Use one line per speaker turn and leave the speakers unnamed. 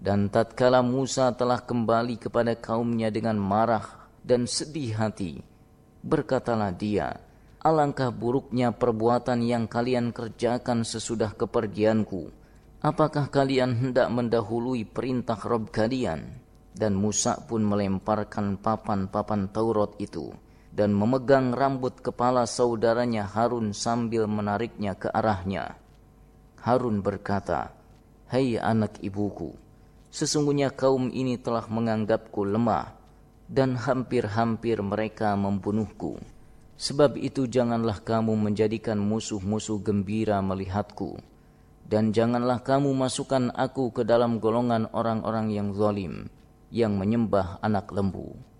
Dan tatkala Musa telah kembali kepada kaumnya dengan marah dan sedih hati, berkatalah dia, "Alangkah buruknya perbuatan yang kalian kerjakan sesudah kepergianku. Apakah kalian hendak mendahului perintah Rabb kalian?" Dan Musa pun melemparkan papan-papan Taurat itu dan memegang rambut kepala saudaranya Harun sambil menariknya ke arahnya. Harun berkata, "Hai anak ibuku, sesungguhnya kaum ini telah menganggapku lemah dan hampir-hampir mereka membunuhku. Sebab itu janganlah kamu menjadikan musuh-musuh gembira melihatku, dan janganlah kamu masukkan aku ke dalam golongan orang-orang yang zalim, yang menyembah anak lembu."